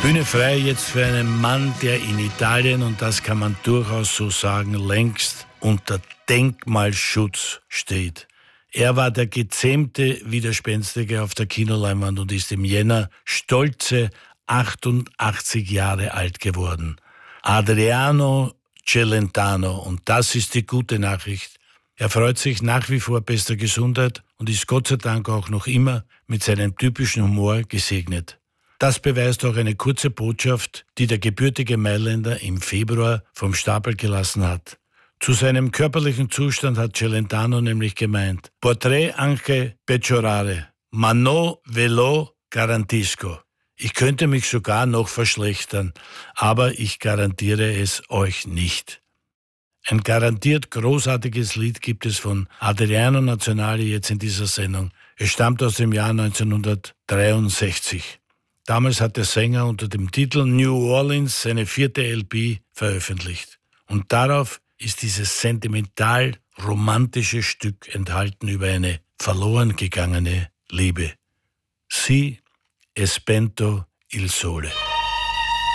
Bühne frei jetzt für einen Mann, der in Italien, und das kann man durchaus so sagen, längst unter Denkmalschutz steht. Er war der gezähmte Widerspenstige auf der Kinoleinwand und ist im Jänner stolze 88 Jahre alt geworden. Adriano Celentano, und das ist die gute Nachricht. Er freut sich nach wie vor bester Gesundheit und ist Gott sei Dank auch noch immer mit seinem typischen Humor gesegnet. Das beweist auch eine kurze Botschaft, die der gebürtige Mailänder im Februar vom Stapel gelassen hat. Zu seinem körperlichen Zustand hat Celentano nämlich gemeint: Potrei anche peggiorare, ma no ve lo garantisco. Ich könnte mich sogar noch verschlechtern, aber ich garantiere es euch nicht. Ein garantiert großartiges Lied gibt es von Adriano Nazionali jetzt in dieser Sendung. Es stammt aus dem Jahr 1963. Damals hat der Sänger unter dem Titel New Orleans seine 4. LP veröffentlicht. Und darauf ist dieses sentimental-romantische Stück enthalten über eine verloren gegangene Liebe. Si è spento il sole.